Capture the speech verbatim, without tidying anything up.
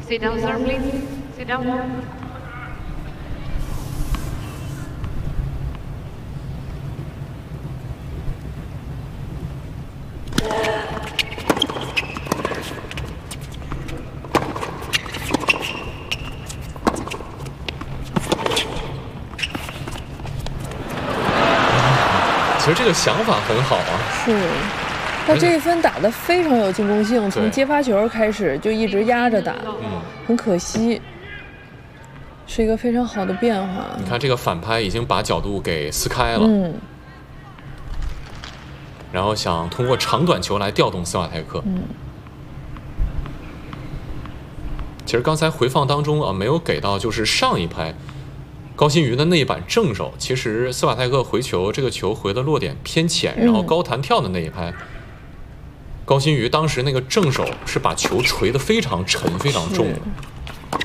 Sit down, sir, please. Sit down. 其实这个想法很好啊。 是。他这一分打得非常有进攻性，从接发球开始就一直压着打， 嗯， 很可惜，是一个非常好的变化。 你看这个反拍已经把角度给撕开了， 嗯， 然后想通过长短球来调动斯瓦泰克。 嗯， 其实刚才回放当中啊，没有给到就是上一拍。高新瑜的那一板正手，其实斯瓦泰克回球，这个球回的落点偏浅，然后高弹跳的那一拍，嗯、高新瑜当时那个正手是把球锤得非常沉、非常重的。